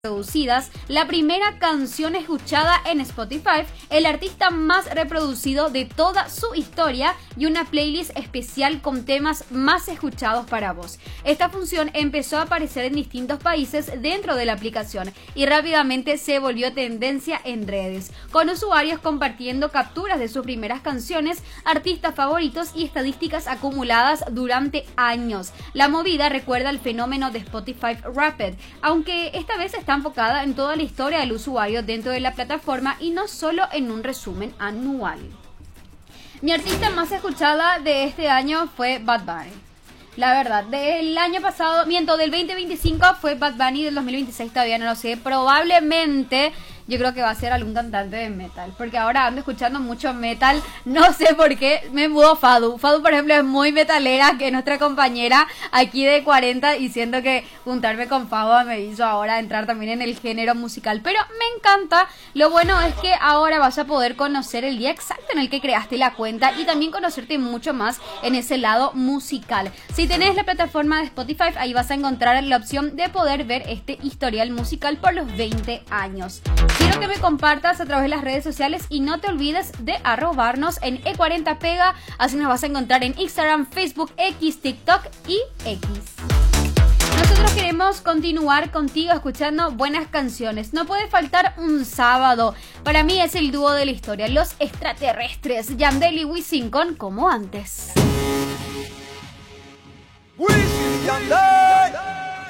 reproducidas, la primera canción escuchada en Spotify, el artista más reproducido de toda su historia y una playlist especial con temas más escuchados para vos. Esta función empezó a aparecer en distintos países dentro de la aplicación y rápidamente se volvió tendencia en redes, con usuarios compartiendo capturas de sus primeras canciones, artistas favoritos y estadísticas acumuladas durante años. La movida recuerda el fenómeno de Spotify Wrapped, aunque esta vez está enfocada en toda la historia del usuario dentro de la plataforma y no solo en un resumen anual. Mi artista más escuchada de este año fue Bad Bunny. La verdad, del año pasado, del 2025 fue Bad Bunny, del 2026 todavía no lo sé. Probablemente yo creo que va a ser algún cantante de metal, porque ahora ando escuchando mucho metal, no sé por qué. Me mudó Fadu, por ejemplo, es muy metalera, que es nuestra compañera aquí de 40, y siento que juntarme con Fadu me hizo ahora entrar también en el género musical, pero me encanta. Lo bueno es que ahora vas a poder conocer el día exacto en el que creaste la cuenta y también conocerte mucho más en ese lado musical. Si tenés la plataforma de Spotify, ahí vas a encontrar la opción de poder ver este historial musical por los 20 años. Quiero que me compartas a través de las redes sociales y no te olvides de arrobarnos en E40Pega. Así nos vas a encontrar en Instagram, Facebook, X, TikTok y X. Nosotros queremos continuar contigo escuchando buenas canciones. No puede faltar un sábado. Para mí es el dúo de la historia, Los Extraterrestres, Yandel y Wisin con Como Antes. Wisin y Yandel.